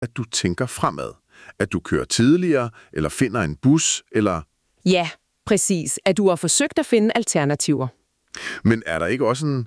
at du tænker fremad. At du kører tidligere, eller finder en bus, eller... Ja, præcis. At du har forsøgt at finde alternativer. Men er der ikke også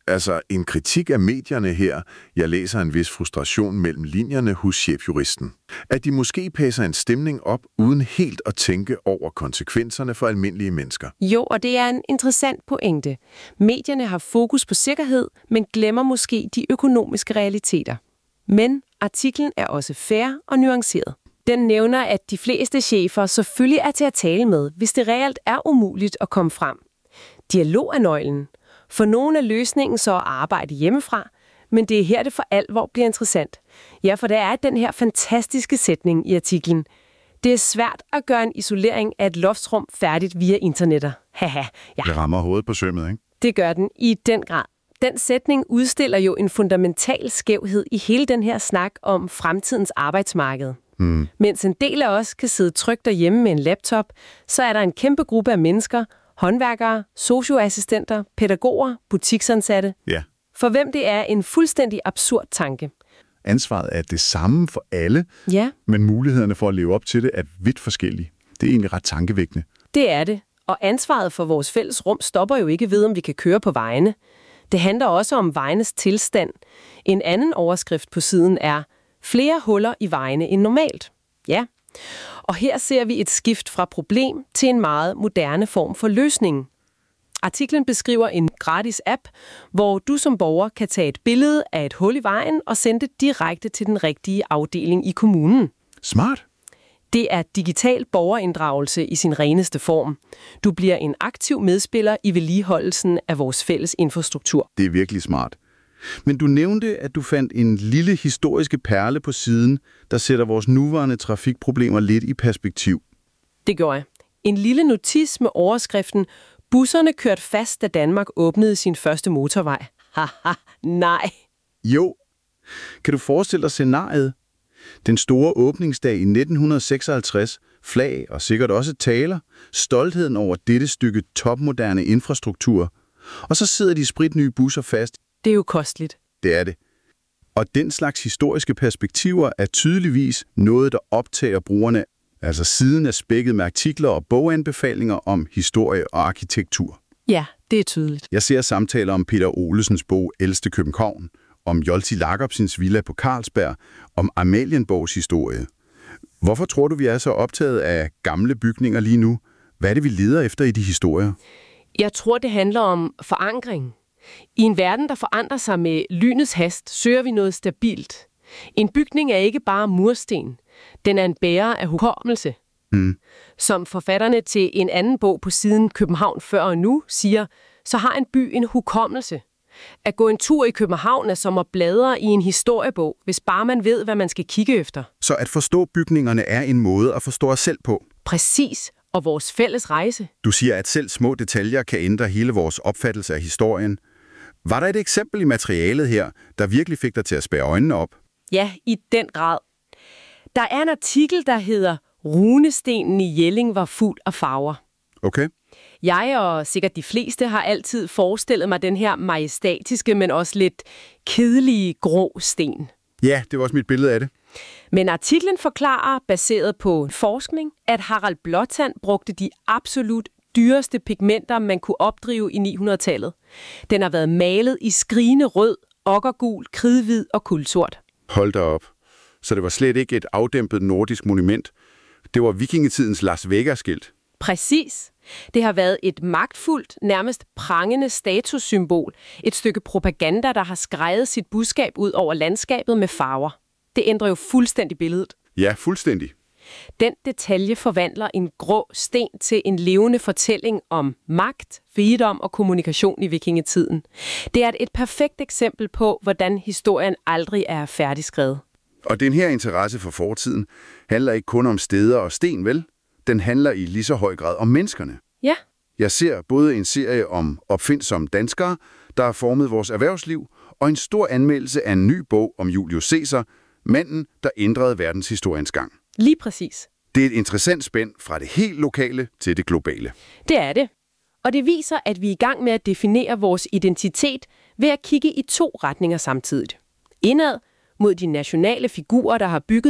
en kritik af medierne her? Jeg læser en vis frustration mellem linjerne hos chefjuristen. At de måske passer en stemning op, uden helt at tænke over konsekvenserne for almindelige mennesker. Jo, og det er en interessant pointe. Medierne har fokus på sikkerhed, men glemmer måske de økonomiske realiteter. Men artiklen er også fair og nuanceret. Den nævner, at de fleste chefer selvfølgelig er til at tale med, hvis det reelt er umuligt at komme frem. Dialog er nøglen. For nogle er løsningen så at arbejde hjemmefra, men det er her, det for alvor bliver interessant. Ja, for der er den her fantastiske sætning i artiklen. Det er svært at gøre en isolering af et loftsrum færdigt via internettet. Haha, ja. Det rammer hovedet på sømmet, ikke? Det gør den i den grad. Den sætning udstiller jo en fundamental skævhed i hele den her snak om fremtidens arbejdsmarked. Mens en del af os kan sidde trygt derhjemme med en laptop, så er der en kæmpe gruppe af mennesker, håndværkere, socioassistenter, pædagoger, butiksansatte. Ja. For hvem det er en fuldstændig absurd tanke. Ansvaret er det samme for alle, Ja, men mulighederne for at leve op til det er vidt forskellige. Det er egentlig ret tankevækkende. det er det. Og ansvaret for vores fælles rum stopper jo ikke ved, om vi kan køre på vejene. Det handler også om vejenes tilstand. En anden overskrift på siden er flere huller i vejene end normalt. Ja. Og her ser vi et skift fra problem til en meget moderne form for løsning. Artiklen beskriver en gratis app, hvor du som borger kan tage et billede af et hul i vejen og sende det direkte til den rigtige afdeling i kommunen. Smart. Det er digital borgerinddragelse i sin reneste form. Du bliver en aktiv medspiller i vedligeholdelsen af vores fælles infrastruktur. Det er virkelig smart. Men du nævnte, at du fandt en lille historiske perle på siden, der sætter vores nuværende trafikproblemer lidt i perspektiv. Det gjorde jeg. En lille notis med overskriften "Busserne kørte fast, da Danmark åbnede sin første motorvej". Haha, nej. Jo. Kan du forestille dig scenariet? Den store åbningsdag i 1956, flag og sikkert også taler, stoltheden over dette stykke topmoderne infrastruktur. Og så sidder de spritnye busser fast. Det er jo kosteligt. Det er det. Og den slags historiske perspektiver er tydeligvis noget, der optager brugerne, altså siden er spækket med artikler og boganbefalinger om historie og arkitektur. Ja, det er tydeligt. Jeg ser samtaler om Peter Olesens bog Ældste København, om Jolti Jacobsens villa på Carlsberg, om Amalienborgs historie. Hvorfor tror du, vi er så optaget af gamle bygninger lige nu? Hvad er det, vi leder efter i de historier? Jeg tror, det handler om forankring. I en verden, der forandrer sig med lynets hast, søger vi noget stabilt. En bygning er ikke bare mursten. Den er en bærer af hukommelse. Som forfatterne til en anden bog på siden København før og nu siger, så har en by en hukommelse. At gå en tur i København er som at bladre i en historiebog, hvis bare man ved, hvad man skal kigge efter. Så at forstå bygningerne er en måde at forstå os selv på. Præcis, og vores fælles rejse. Du siger, at selv små detaljer kan ændre hele vores opfattelse af historien. Var der et eksempel i materialet her, der virkelig fik dig til at spærre øjnene op? Ja, i den grad. Der er en artikel, der hedder "Runestenen i Jelling var fuld af farver". Okay. Jeg og sikkert de fleste har altid forestillet mig den her majestatiske, men også lidt kedelige grå sten. Ja, det var også mit billede af det. Men artiklen forklarer, baseret på forskning, at Harald Blåtand brugte de absolut dyreste pigmenter, man kunne opdrive i 900-tallet. Den har været malet i skrigende rød, okkergul, kridhvid og kulsort. Hold da op. Så det var slet ikke et afdæmpet nordisk monument. Det var vikingetidens Las Vegas-skilt. Præcis. Det har været et magtfuldt, nærmest prangende statussymbol. Et stykke propaganda, der har skreget sit budskab ud over landskabet med farver. Det ændrer jo fuldstændig billedet. Ja, fuldstændig. Den detalje forvandler en grå sten til en levende fortælling om magt, rigdom og kommunikation i vikingetiden. Det er et perfekt eksempel på, hvordan historien aldrig er færdigskrevet. Og den her interesse for fortiden handler ikke kun om steder og sten, vel? Den handler i lige så høj grad om menneskerne. Ja. Jeg ser både en serie om opfindsomme danskere, der har formet vores erhvervsliv, og en stor anmeldelse af en ny bog om Julius Caesar, manden, der ændrede verdenshistoriens gang. Lige præcis. Det er et interessant spænd fra det helt lokale til det globale. Det er det. Og det viser, at vi er i gang med at definere vores identitet ved at kigge i 2 retninger samtidigt. Indad mod de nationale figurer, der har bygget